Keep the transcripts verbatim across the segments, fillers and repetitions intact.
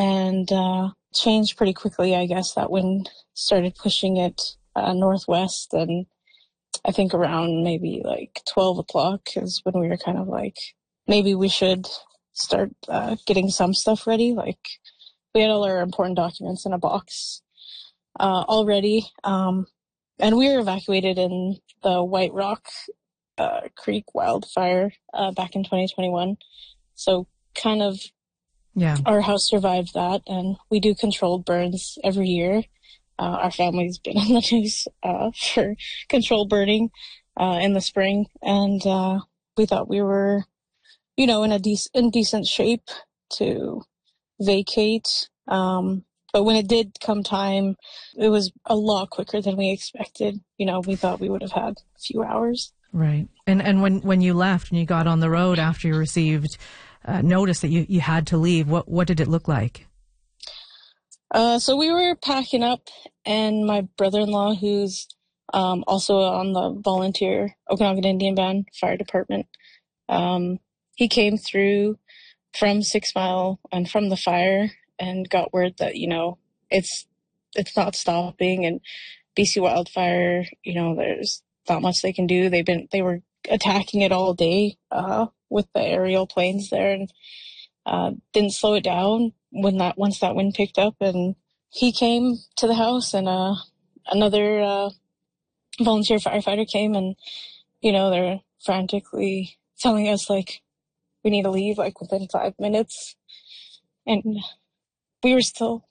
and uh, changed pretty quickly, I guess. That wind started pushing it uh, northwest, and I think around maybe like twelve o'clock is when we were kind of like, maybe we should start uh, getting some stuff ready. Like, we had all our important documents in a box uh, already, um, and we were evacuated in the White Rock uh, Creek wildfire uh, back in twenty twenty-one. So kind of, yeah, our house survived that, and we do controlled burns every year. Uh, our family's been on the news uh, for controlled burning uh, in the spring, and uh, we thought we were, you know, in a dec- in decent shape to vacate. Um, but when it did come time, it was a lot quicker than we expected. You know, we thought we would have had a few hours. Right. And and when, when you left and you got on the road after you received uh, notice that you, you had to leave, what, what did it look like? Uh, so we were packing up, and my brother-in-law, who's um, also on the volunteer Okanagan Indian Band Fire Department, um, he came through from Six Mile and from the fire and got word that, you know, it's it's not stopping, and B C Wildfire, you know, there's not much they can do. They've been they were attacking it all day uh, with the aerial planes there, and uh, didn't slow it down when that once that wind picked up. And he came to the house, and uh, another uh, volunteer firefighter came, and, you know, they're frantically telling us, like, we need to leave, like, within five minutes. And we were still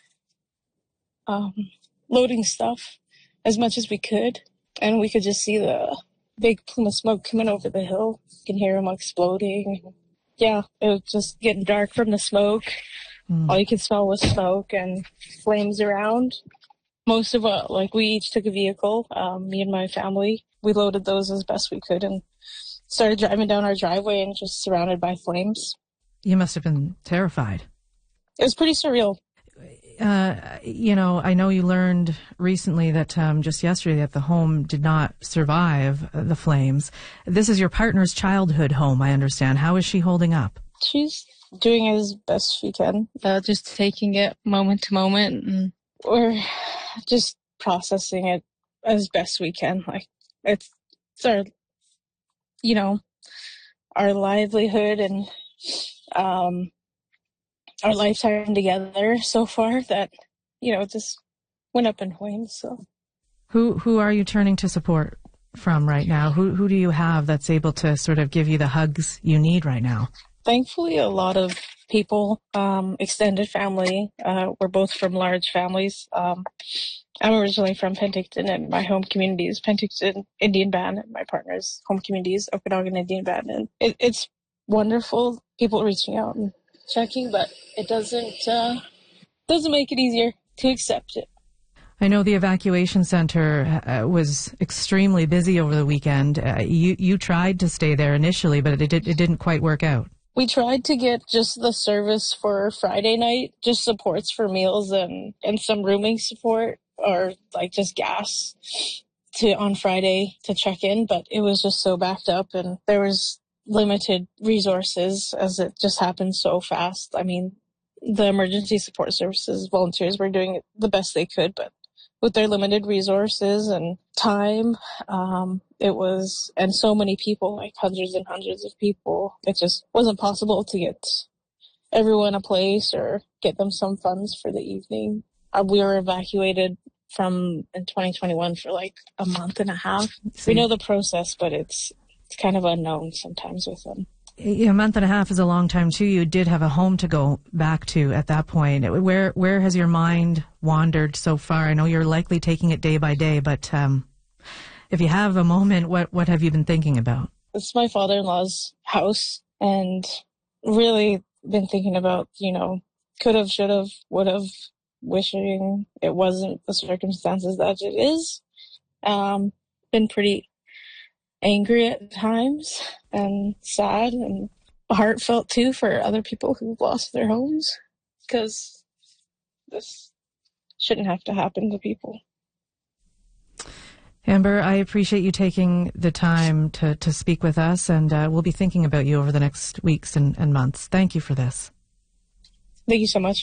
um, loading stuff as much as we could. And we could just see the big plume of smoke coming over the hill. You can hear them exploding. Yeah, it was just getting dark from the smoke. Mm. All you could smell was smoke and flames around. Most of it, like, we each took a vehicle, um, me and my family. We loaded those as best we could and started driving down our driveway and just surrounded by flames. You must have been terrified. It was pretty surreal. Uh, you know, I know you learned recently that um, just yesterday that the home did not survive the flames. This is your partner's childhood home, I understand. How is she holding up? She's doing as best she can, uh, just taking it moment to moment, and we're just processing it as best we can. Like, it's, it's our, you know, our livelihood and um, our lifetime together so far that, you know, it just went up in flames. So, who who are you turning to support from right now? Who who do you have that's able to sort of give you the hugs you need right now? Thankfully, a lot of people, um, extended family. Uh, we're both from large families. Um, I'm originally from Penticton, and my home community is Penticton Indian Band, and my partner's home community is Okanagan Indian Band. And it, it's wonderful, people reaching out and checking, but it doesn't uh, doesn't make it easier to accept it. I know the evacuation center uh, was extremely busy over the weekend. Uh, you you tried to stay there initially, but it did, it didn't quite work out. We tried to get just the service for Friday night, just supports for meals and, and some rooming support, or like just gas to on Friday to check in, but it was just so backed up, and there was limited resources as it just happened so fast. I mean, the emergency support services volunteers were doing the best they could, but with their limited resources and time, um, it was, and so many people, like hundreds and hundreds of people, it just wasn't possible to get everyone a place or get them some funds for the evening. Uh, we were evacuated from in twenty twenty-one for like a month and a half. See, we know the process, but it's it's kind of unknown sometimes with them. A month and a half is a long time too. You did have a home to go back to at that point. Where where has your mind wandered so far? I know you're likely taking it day by day, but um, if you have a moment, what what have you been thinking about? It's my father-in-law's house, and really been thinking about, you know, could have, should have, would have, wishing it wasn't the circumstances that it is. Um, been pretty angry at times and sad and heartfelt too for other people who've lost their homes, because this shouldn't have to happen to people. Amber, I appreciate you taking the time to, to speak with us, and uh, we'll be thinking about you over the next weeks and, and months. Thank you for this. Thank you so much.